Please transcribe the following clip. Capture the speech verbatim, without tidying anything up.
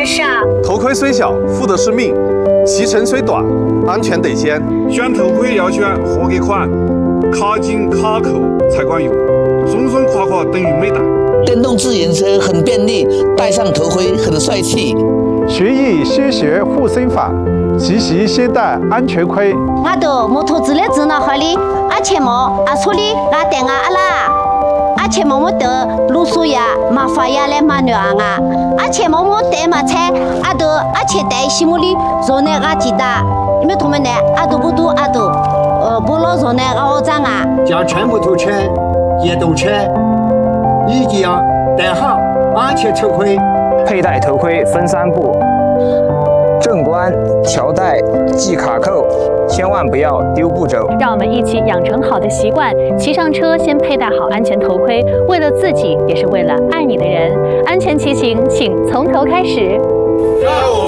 上。 头盔虽小，负的是命；骑程虽短，安全得先。 选头盔要选合格款，卡紧卡扣才管用，松松垮垮等于没戴。 电动自行车很便利，戴上头盔很帅气。 学艺先学护身法，骑行先戴安全盔。 我都摩托车的指南怀里，阿前毛阿错里阿等啊阿啦，阿前毛么得路数呀麻烦呀来马牛啊啊，阿前毛么得嘛菜，阿都阿前带西木里做那个鸡蛋，因为他们呢阿都不多阿都，呃不老做那个好脏啊。 将全部头车、电动车一定要戴好安全头盔。 佩戴头盔分三步：正关、调带、系卡扣，千万不要丢步走。 让我们一起养成好的习惯，骑上车先佩戴好安全头盔，为了自己，也是为了爱你的人。安全骑行，请从头开始。 加油！